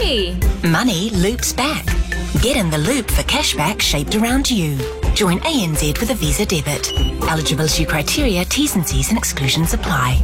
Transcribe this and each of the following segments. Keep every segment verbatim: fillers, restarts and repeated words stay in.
Hey! Money loops back. Get in the loop for cashback shaped around you. Join A N Z with a Visa debit. Eligibility criteria, T's and C's and exclusions apply.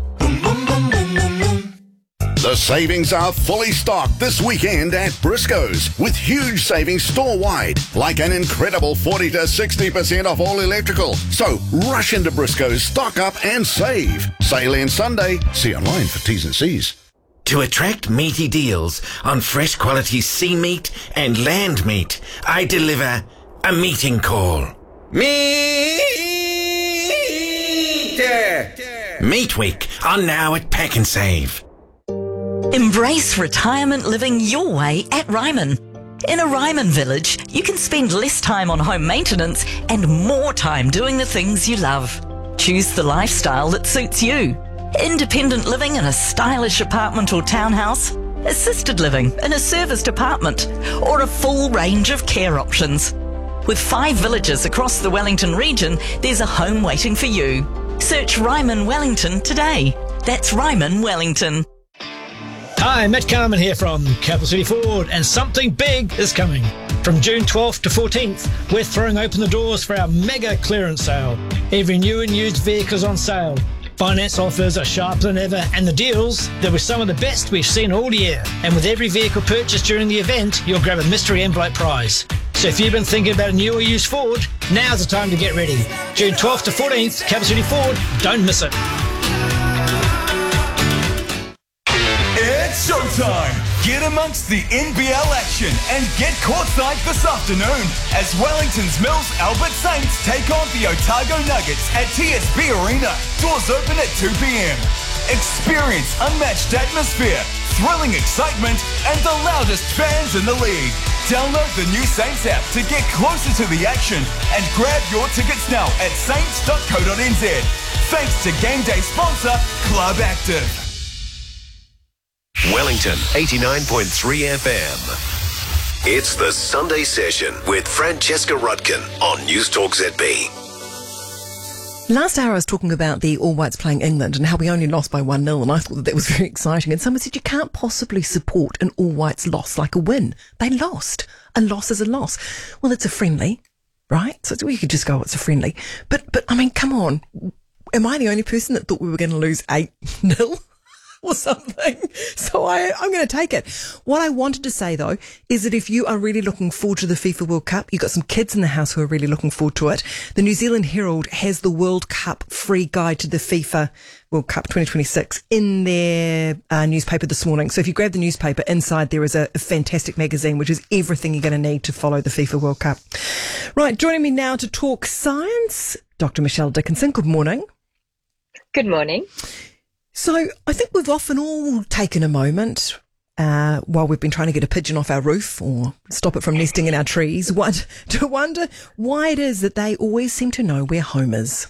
The savings are fully stocked this weekend at Briscoe's with huge savings store-wide, like an incredible forty to sixty percent off all electrical. So rush into Briscoe's, stock up and save. Sale ends Sunday. See online for T's and C's. To attract meaty deals on fresh quality sea meat and land meat, I deliver a meeting call. Meat! Meat Week on now at Pack and Save. Embrace retirement living your way at Ryman. In a Ryman village, you can spend less time on home maintenance and more time doing the things you love. Choose the lifestyle that suits you. Independent living in a stylish apartment or townhouse, assisted living in a serviced apartment, or a full range of care options. With five villages across the Wellington region, there's a home waiting for you. Search Ryman Wellington today. That's Ryman Wellington. Hi, Matt Carman here from Capital City Ford, and something big is coming. From June twelfth to fourteenth, we're throwing open the doors for our mega clearance sale. Every new and used vehicle is on sale. Finance offers are sharper than ever, and the deals, they were some of the best we've seen all year. And with every vehicle purchased during the event, you'll grab a mystery envelope prize. So if you've been thinking about a new or used Ford, now's the time to get ready. June twelfth to fourteenth, Capital City Ford, don't miss it. It's showtime! Get amongst the N B L action and get courtside this afternoon as Wellington's Mills Albert Saints take on the Otago Nuggets at T S B Arena. Doors open at two p.m. Experience unmatched atmosphere, thrilling excitement, and the loudest fans in the league. Download the new Saints app to get closer to the action and grab your tickets now at saints dot co dot n z. Thanks to game day sponsor Club Active. Wellington eighty-nine point three F M. It's the Sunday Session with Francesca Rudkin on News Talk Z B. Last hour I was talking about the All Whites playing England and how we only lost by one nil, and I thought that that was very exciting. And someone said you can't possibly support an All Whites loss like a win. They lost. A loss is a loss. Well, it's a friendly, right? So we could just go, it's a friendly. But, but I mean, come on. Am I the only person that thought we were going to lose eight nil? Or something. So I, I'm going to take it. What I wanted to say, though, is that if you are really looking forward to the FIFA World Cup, you've got some kids in the house who are really looking forward to it. The New Zealand Herald has the World Cup free guide to the FIFA World Cup twenty twenty-six in their uh, newspaper this morning. So if you grab the newspaper, inside there is a, a fantastic magazine, which is everything you're going to need to follow the FIFA World Cup. Right, joining me now to talk science, Doctor Michelle Dickinson. Good morning. Good morning. So I think we've often all taken a moment uh, while we've been trying to get a pigeon off our roof or stop it from nesting in our trees what, to wonder why it is that they always seem to know where home is.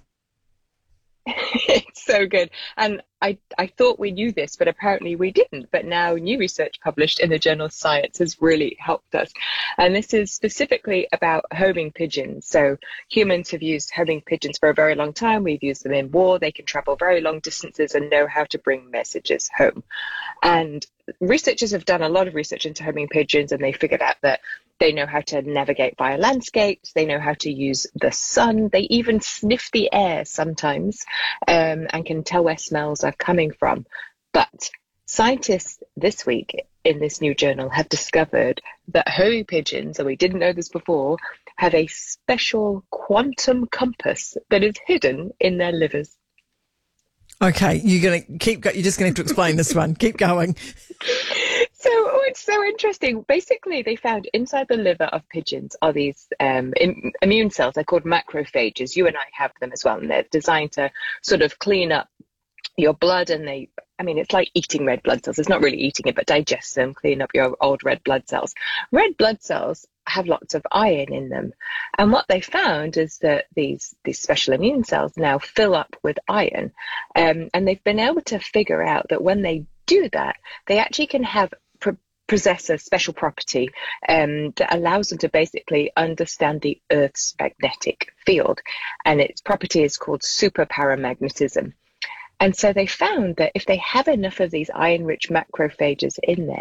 It's so good. And I, I thought we knew this, but apparently we didn't. But now new research published in the journal Science has really helped us. And this is specifically about homing pigeons. So humans have used homing pigeons for a very long time. We've used them in war. They can travel very long distances and know how to bring messages home. And researchers have done a lot of research into homing pigeons, and they figured out that they know how to navigate via landscapes. They know how to use the sun. They even sniff the air sometimes um, and can tell where smells are coming from. But scientists this week in this new journal have discovered that homing pigeons, and we didn't know this before, have a special quantum compass that is hidden in their livers. Okay, you're going to keep, you're just going to have to explain this one. Keep going. So oh, it's so interesting. Basically, they found inside the liver of pigeons are these um, im- immune cells. They're called macrophages. You and I have them as well, and they're designed to sort of clean up your blood. And they, I mean, it's like eating red blood cells. It's not really eating it, but digest them, clean up your old red blood cells. Red blood cells have lots of iron in them. And what they found is that these, these special immune cells now fill up with iron. Um, and they've been able to figure out that when they do that, they actually can have possess a special property um, that allows them to basically understand the Earth's magnetic field. And its property is called superparamagnetism. And so they found that if they have enough of these iron-rich macrophages in there,